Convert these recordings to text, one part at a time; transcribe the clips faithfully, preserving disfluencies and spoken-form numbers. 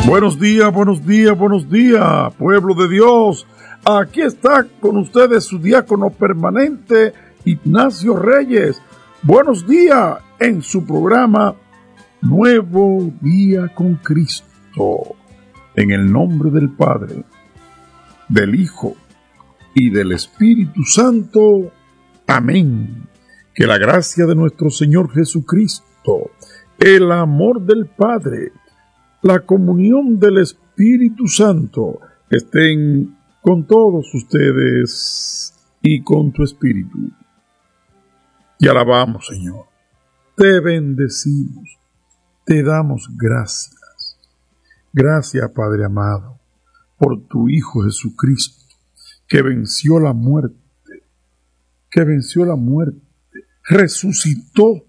Buenos días, buenos días, buenos días, pueblo de Dios. Aquí está con ustedes su diácono permanente, Ignacio Reyes. Buenos días en su programa Nuevo Día con Cristo. En el nombre del Padre, del Hijo y del Espíritu Santo. Amén. Que la gracia de nuestro Señor Jesucristo, el amor del Padre, la comunión del Espíritu Santo estén con todos ustedes y con tu espíritu. Te alabamos, Señor. Te bendecimos. Te damos gracias. Gracias, Padre amado, por tu Hijo Jesucristo, que venció la muerte, que venció la muerte, resucitó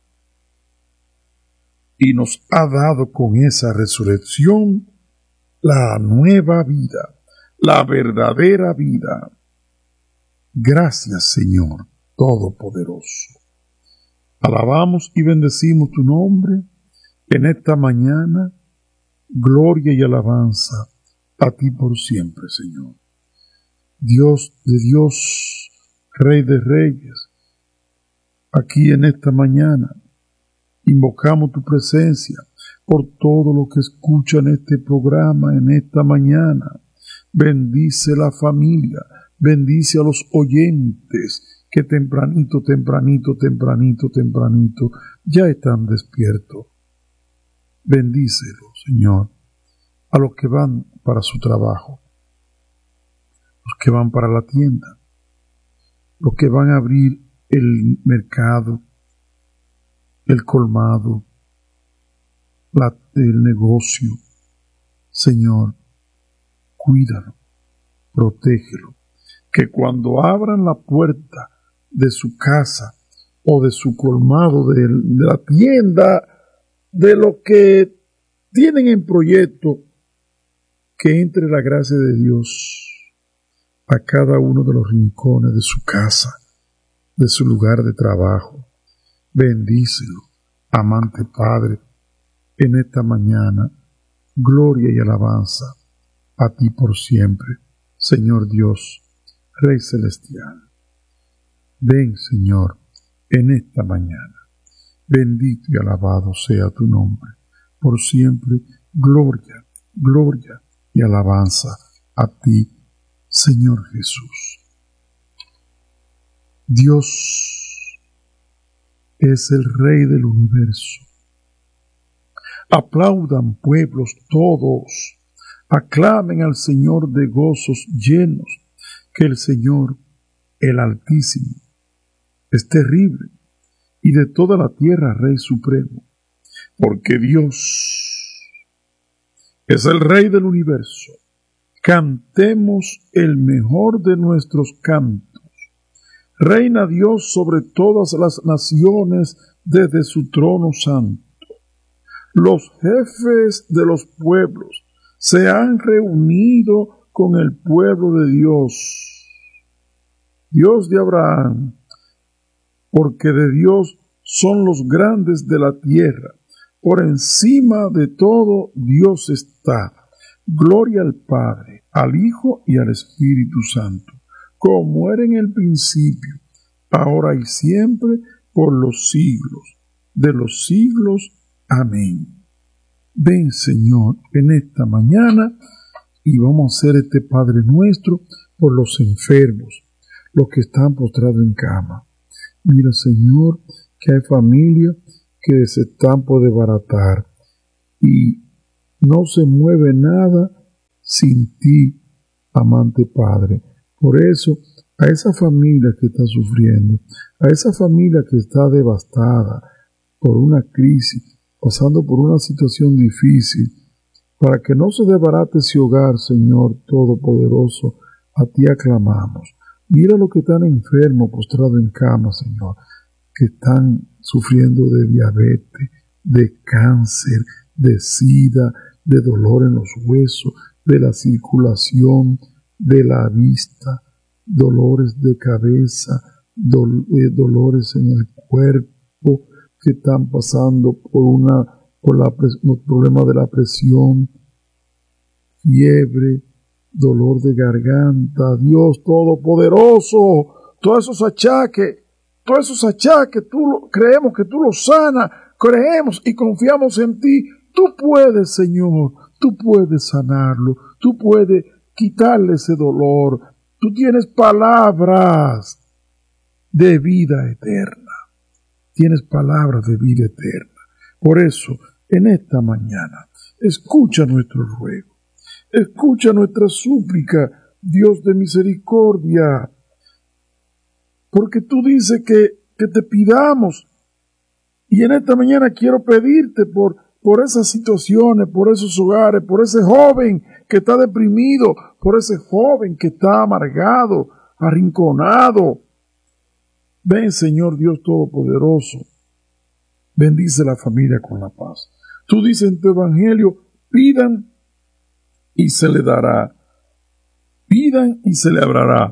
y nos ha dado con esa resurrección la nueva vida, la verdadera vida. Gracias, Señor Todopoderoso. Alabamos y bendecimos tu nombre en esta mañana. Gloria y alabanza a ti por siempre, Señor. Dios de Dios, Rey de Reyes, aquí en esta mañana invocamos tu presencia por todo lo que escuchan este programa en esta mañana. Bendice la familia, bendice a los oyentes que tempranito, tempranito, tempranito, tempranito ya están despiertos. Bendícelo, Señor, a los que van para su trabajo, los que van para la tienda, los que van a abrir el mercado, el colmado, la, el negocio. Señor, cuídalo, protégelo, que cuando abran la puerta de su casa o de su colmado, de, de la tienda, de lo que tienen en proyecto, que entre la gracia de Dios a cada uno de los rincones de su casa, de su lugar de trabajo. Bendícelo, amante Padre, en esta mañana. Gloria y alabanza a ti por siempre, Señor Dios, Rey Celestial. Ven, Señor, en esta mañana. Bendito y alabado sea tu nombre, por siempre. Gloria, gloria y alabanza a ti, Señor Jesús. Dios es el Rey del universo. Aplaudan, pueblos todos, aclamen al Señor de gozos llenos, que el Señor, el Altísimo, es terrible, y de toda la tierra Rey supremo, porque Dios es el Rey del universo. Cantemos el mejor de nuestros cantos. Reina Dios sobre todas las naciones desde su trono santo. Los jefes de los pueblos se han reunido con el pueblo de Dios, Dios de Abraham, porque de Dios son los grandes de la tierra. Por encima de todo Dios está. Gloria al Padre, al Hijo y al Espíritu Santo, como era en el principio, ahora y siempre, por los siglos de los siglos. Amén. Ven, Señor, en esta mañana y vamos a hacer este Padre Nuestro por los enfermos, los que están postrados en cama. Mira, Señor, que hay familias que se están por desbaratar y no se mueve nada sin ti, amante Padre. Por eso, a esa familia que está sufriendo, a esa familia que está devastada por una crisis, pasando por una situación difícil, para que no se desbarate ese hogar, Señor Todopoderoso, a ti aclamamos. Mira los que están enfermos, postrados en cama, Señor, que están sufriendo de diabetes, de cáncer, de sida, de dolor en los huesos, de la circulación, de la vista, dolores de cabeza, dol- eh, dolores en el cuerpo, que están pasando por una por la pres- los problemas de la presión, fiebre, dolor de garganta, Dios Todopoderoso, todos esos achaques, todos esos achaques, tú lo, creemos que tú los sanas, creemos y confiamos en ti. Tú puedes, Señor, tú puedes sanarlo, tú puedes quitarle ese dolor. Tú tienes palabras de vida eterna. Tienes palabras de vida eterna. Por eso, en esta mañana, escucha nuestro ruego. Escucha nuestra súplica, Dios de misericordia. Porque tú dices que, que te pidamos. Y en esta mañana quiero pedirte por, por esas situaciones, por esos hogares, por ese joven que está deprimido, por ese joven que está amargado, arrinconado. Ven, Señor Dios Todopoderoso, bendice la familia con la paz. Tú dices en tu evangelio, pidan y se le dará. Pidan y se le abrirá.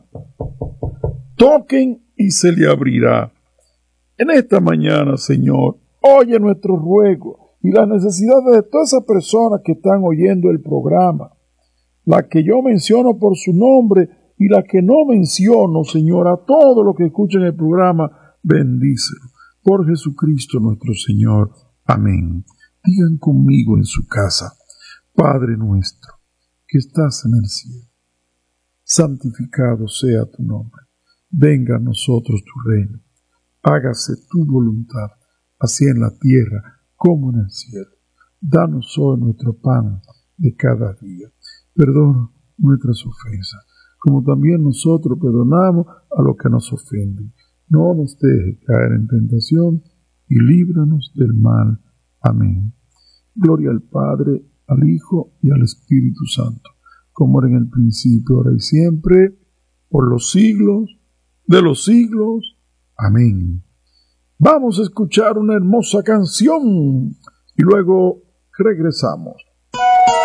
Toquen y se le abrirá. En esta mañana, Señor, oye nuestro ruego y las necesidades de todas esas personas que están oyendo el programa. La que yo menciono por su nombre y la que no menciono, Señor, a todos los que escuchan el programa, bendícelo. Por Jesucristo nuestro Señor. Amén. Digan conmigo en su casa, Padre nuestro, que estás en el cielo, santificado sea tu nombre. Venga a nosotros tu reino. Hágase tu voluntad, así en la tierra como en el cielo. Danos hoy nuestro pan de cada día. Perdona nuestras ofensas, como también nosotros perdonamos a los que nos ofenden. No nos dejes caer en tentación y líbranos del mal. Amén. Gloria al Padre, al Hijo y al Espíritu Santo, como era en el principio, ahora y siempre, por los siglos de los siglos. Amén. Vamos a escuchar una hermosa canción y luego regresamos.